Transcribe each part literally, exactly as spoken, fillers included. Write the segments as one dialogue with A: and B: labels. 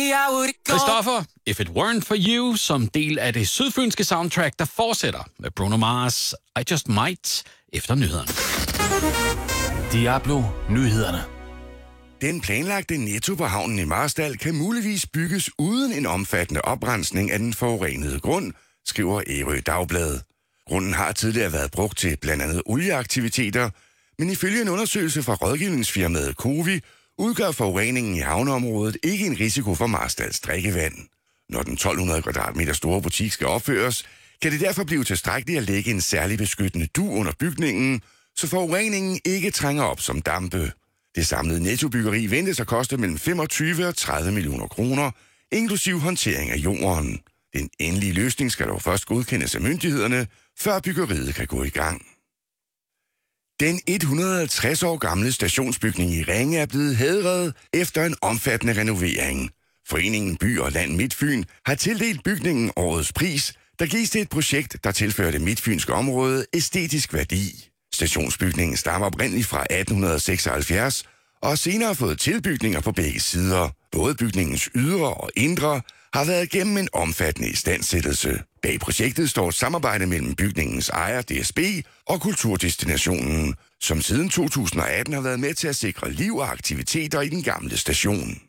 A: Christoffer, If It Weren't For You, som del af det sydfynske soundtrack, der fortsætter med Bruno Mars, I Just Might, efter nyhederne.
B: Diablo Nyhederne.
C: Den planlagte Netto på havnen i Marstal kan muligvis bygges uden en omfattende oprensning af den forurenede grund, skriver Ærø Dagblad. Grunden har tidligere været brugt til blandt andet olieaktiviteter, men ifølge en undersøgelse fra rådgivningsfirmaet Covi udgør forureningen i havneområdet ikke en risiko for Marstals drikkevand. Når den tolv hundrede kvadratmeter store butik skal opføres, kan det derfor blive tilstrækkeligt at lægge en særlig beskyttende dug under bygningen, så forureningen ikke trænger op som dampe. Det samlede nettobyggeri ventes at koste mellem femogtyve og tredive millioner kroner, inklusiv håndtering af jorden. Den endelige løsning skal dog først godkendes af myndighederne, før byggeriet kan gå i gang. Den et hundrede og halvtreds år gamle stationsbygning i Ringe er blevet hædret efter en omfattende renovering. Foreningen By og Land Midtfyn har tildelt bygningen årets pris, der gives til et projekt, der tilfører det midtfynske område æstetisk værdi. Stationsbygningen stammer oprindeligt fra atten seksoghalvfjerds og har senere fået tilbygninger på begge sider. Både bygningens ydre og indre har været igennem en omfattende istandsættelse. Bag projektet står et samarbejde mellem bygningens ejer D S B og Kulturdestinationen, som siden to tusind og atten har været med til at sikre liv og aktiviteter i den gamle station.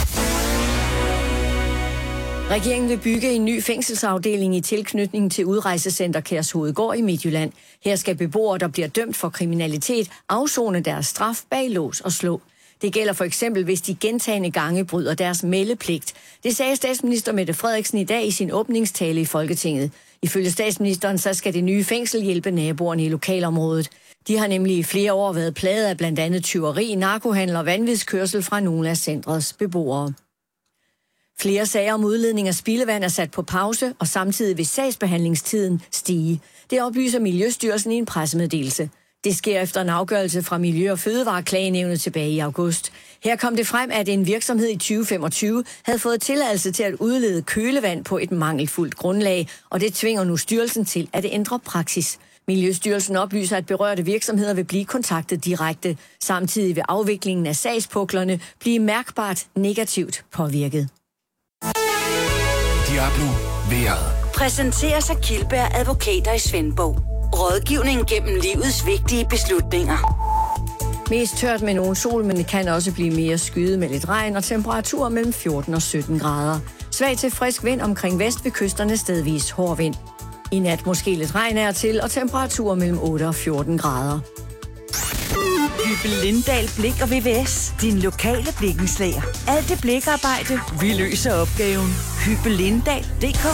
D: Regeringen vil bygge en ny fængselsafdeling i tilknytning til udrejsecenter Kærshovedgård i Midtjylland. Her skal beboere, der bliver dømt for kriminalitet, afsone deres straf bag lås og slå. Det gælder for eksempel, hvis de gentagne gange bryder deres meldepligt. Det sagde statsminister Mette Frederiksen i dag i sin åbningstale i Folketinget. Ifølge statsministeren så skal det nye fængsel hjælpe naboerne i lokalområdet. De har nemlig i flere år været plaget af blandt andet tyveri, narkohandel og vanvidskørsel fra nogle af centrets beboere. Flere sager om udledning af spildevand er sat på pause, og samtidig vil sagsbehandlingstiden stige. Det oplyser Miljøstyrelsen i en pressemeddelelse. Det sker efter en afgørelse fra Miljø- og Fødevareklagenævnet tilbage i august. Her kom det frem, at en virksomhed i tyve femogtyve havde fået tilladelse til at udlede kølevand på et mangelfuldt grundlag, og det tvinger nu styrelsen til at ændre praksis. Miljøstyrelsen oplyser, at berørte virksomheder vil blive kontaktet direkte. Samtidig vil afviklingen af sagspuklerne blive mærkbart negativt påvirket.
B: Diablo Vejret.
E: Præsenteres af Kildberg Advokater i Svendborg. Rådgivning gennem livets vigtige beslutninger.
D: Mest tørt med nogen sol, men det kan også blive mere skyet med lidt regn og temperaturer mellem fjorten og sytten grader. Svag til frisk vind omkring vest ved kysterne, stedvis hård vind. I nat måske lidt regn er til, og temperaturer mellem otte og fjorten grader.
E: Hyppe Lindahl Blik og V V S. Din lokale blikkenslager. Alt det blikarbejde, vi løser opgaven. Hyppe Lindahl punktum d k.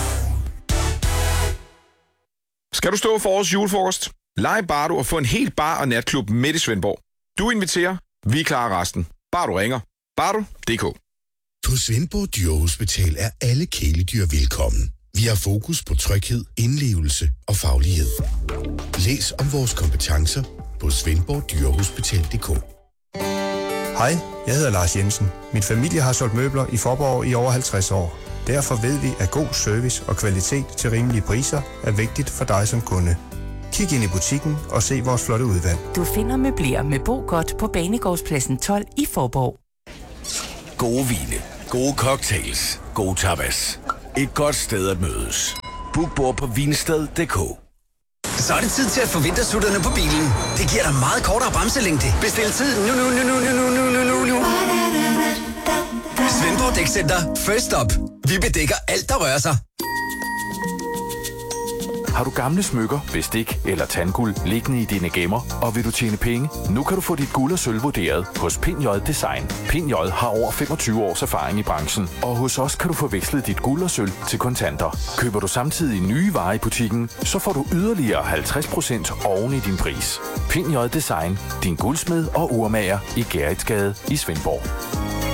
F: Skal du stå for årets julefrokost? Lege Bardo og få en helt bar- og natklub midt i Svendborg. Du inviterer, vi klarer resten. Bare du ringer. Bardo punktum d k.
G: På Svendborg Dyrehospital er alle kæledyr velkommen. Vi har fokus på tryghed, indlevelse og faglighed. Læs om vores kompetencer på svendborg dyrehospital punktum d k.
H: Hej, jeg hedder Lars Jensen. Min familie har solgt møbler i Faaborg i over halvtreds år. Derfor ved vi, at god service og kvalitet til rimelige priser er vigtigt for dig som kunde. Kig ind i butikken og se vores flotte udvalg.
E: Du finder møbler med Bo Godt på Banegårdspladsen tolv i Faaborg.
B: Gode vine, gode cocktails, gode tapas. Et godt sted at mødes. Book bord på vinsted punktum d k.
I: Så er det tid til at få vintersutterne på bilen. Det giver dig meget kortere bremselængde. Bestil tid nu, nu, nu, nu, nu, nu, nu, nu, nu. Svendborg Dækcenter. First stop. Vi bedækker alt, der rører sig.
J: Har du gamle smykker, bestik eller tandguld liggende i dine gemmer, og vil du tjene penge? Nu kan du få dit guld og sølv vurderet hos Pind J Design. Pind J har over femogtyve års erfaring i branchen, og hos os kan du få vekslet dit guld og sølv til kontanter. Køber du samtidig nye varer i butikken, så får du yderligere halvtreds procent oven i din pris. Pind J Design, din guldsmed og urmager i Gerritsgade i Svendborg.